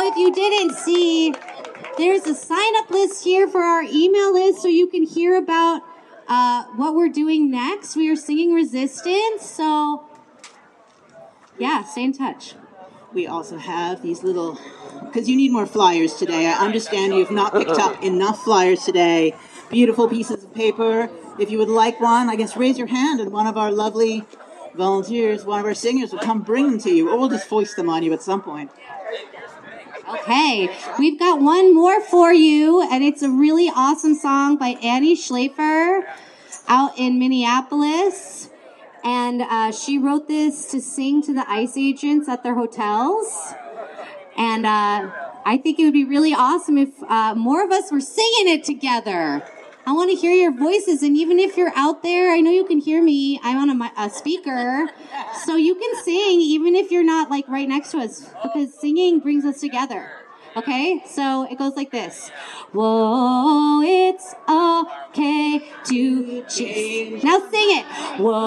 if you didn't see, there's a sign-up list here for our email list so you can hear about what we're doing next. We are singing Resistance, so yeah, stay in touch. We also have these little, because you need more flyers today. I understand you have not picked up enough flyers today. Beautiful pieces of paper. If you would like one, I guess raise your hand and one of our lovely volunteers, one of our singers will come bring them to you, or we'll just foist them on you at some point. Okay, we've got one more for you, and it's a really awesome song by Annie Schlafer out in Minneapolis. And she wrote this to sing to the ICE agents at their hotels. And I think it would be really awesome if more of us were singing it together. I want to hear your voices, and even if you're out there, I know you can hear me. I'm on a speaker, so you can sing even if you're not like right next to us, because singing brings us together. Okay, so it goes like this. Whoa, it's okay to change. Now sing it. Whoa.